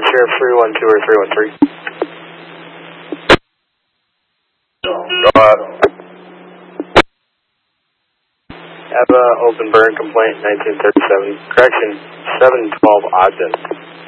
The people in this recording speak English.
Sheriff 312 or 313. Go ahead. Have an open burn complaint 1937. Correction 712 Ogden.